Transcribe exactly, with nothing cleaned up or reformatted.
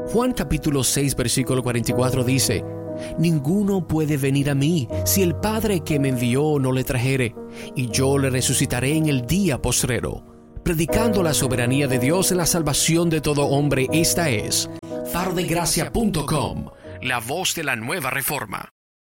Juan capítulo seis versículo cuarenta y cuatro dice: ninguno puede venir a mí si el Padre que me envió no le trajere, y yo le resucitaré en el día postrero. Predicando la soberanía de Dios en la salvación de todo hombre, esta es faro de gracia punto com, la voz de la nueva reforma.